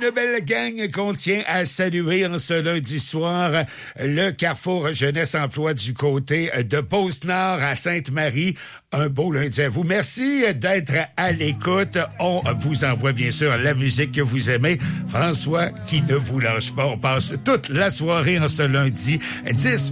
une belle gang qu'on tient à saluer en ce lundi soir. Le Carrefour Jeunesse Emploi du côté de Beauce-Nord à Sainte-Marie. Un beau lundi à vous. Merci d'être à l'écoute. On vous envoie bien sûr la musique que vous aimez. François qui ne vous lâche pas. On passe toute la soirée en ce lundi 10